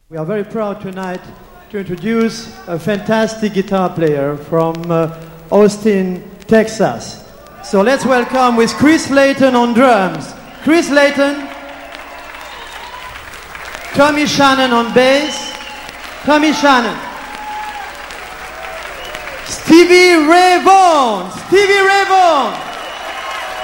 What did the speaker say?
We are very proud tonight to introduce a fantastic guitar player from Austin, Texas. So let's welcome with Chris Layton on drums. Chris Layton. Tommy Shannon on bass. Tommy Shannon. Stevie Ray Vaughan. Stevie Ray Vaughan.